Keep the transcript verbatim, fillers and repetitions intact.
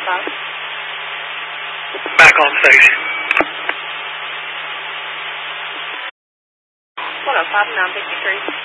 five. Back on station. one oh five, nine fifty-three.